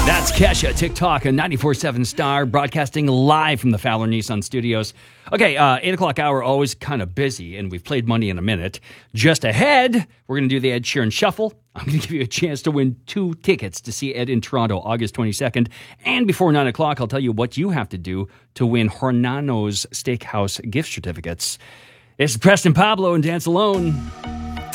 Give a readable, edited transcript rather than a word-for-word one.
That's Kesha, TikTok, a 94.7 Star, broadcasting live from the Fowler Nissan Studios. Okay, 8 o'clock hour, always kind of busy, and we've played Money in a Minute. Just ahead, we're going to do the Ed Sheeran Shuffle. I'm going to give you a chance to win 2 tickets to see Ed in Toronto, August 22nd. And before 9 o'clock, I'll tell you what you have to do to win Hornano's Steakhouse gift certificates. It's Preston Pablo and Dance Alone.